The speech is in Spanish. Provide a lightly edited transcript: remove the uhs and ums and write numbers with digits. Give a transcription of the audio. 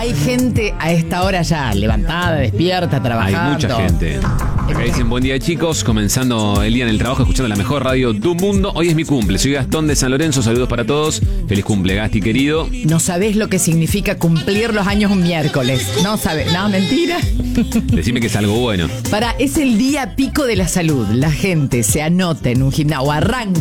Hay gente a esta hora ya levantada, despierta, trabajando. Hay mucha gente. Acá dicen, buen día chicos, comenzando el día en el trabajo, escuchando la mejor radio del mundo. Hoy es mi cumple, soy Gastón de San Lorenzo, saludos para todos. Feliz cumple, Gasti, querido. No sabés lo que significa cumplir los años un miércoles. No sabés, no, mentira. Decime que es algo bueno. Es el día pico de la salud. La gente se anota en un gimnasio o arranca